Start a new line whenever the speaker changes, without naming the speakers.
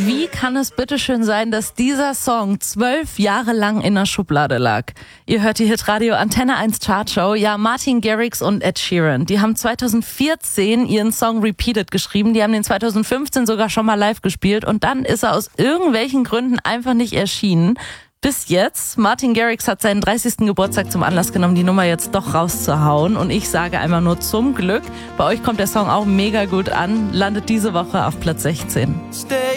Wie kann es bitteschön sein, dass dieser Song 12 Jahre lang in der Schublade lag? Ihr hört die Hitradio Antenne 1 Chartshow. Ja, Martin Garrix und Ed Sheeran, die haben 2014 ihren Song Repeated geschrieben. Die haben den 2015 sogar schon mal live gespielt und dann ist er aus irgendwelchen Gründen einfach nicht erschienen. Bis jetzt. Martin Garrix hat seinen 30. Geburtstag zum Anlass genommen, die Nummer jetzt doch rauszuhauen. Und ich sage einmal nur zum Glück. Bei euch kommt der Song auch mega gut an. Landet diese Woche auf Platz 16.